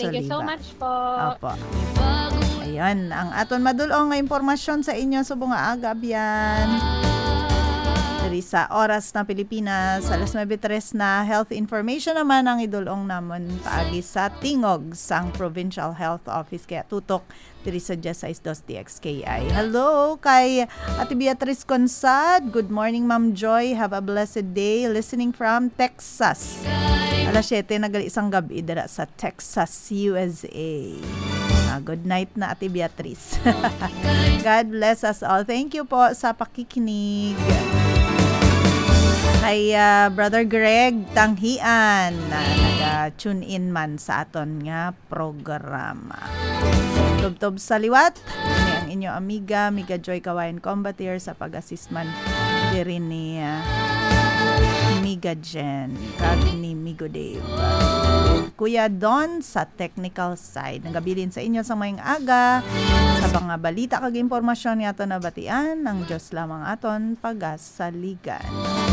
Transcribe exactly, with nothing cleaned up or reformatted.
Thank you so Soliva. much po. Opo. Ayun, ang aton madulong nga impormasyon sa inyo sa bunga agabyan. Dari sa oras na Pilipinas, alas nine tres na health information naman ang idulong namon paagi sa tingog sang Provincial Health Office kaya tutok diri sa Just Size Dos D X K I. Hello kay Ate Beatrice Consad. Good morning Ma'am Joy. Have a blessed day. Listening from Texas. Alas seven nagali isang gabi dira sa Texas, U S A. Ah, good night na Ate Beatrice. God bless us all. Thank you po sa pakikinig. Kay uh, Brother Greg Tanghian na naga-tune in man sa aton nga programa. Tubtob sa liwat, ini ang inyo amiga, Miga Joy Kawayan Combatir sa pag-assist man diri ni uh, Miga Jen, kag ni Migo Dave. Kuya Don sa technical side. Nagabilin sa inyo sa mayong aga sa mga balita kag impormasyon nga aton nabatian, ang Diyos lamang aton pagasaligan.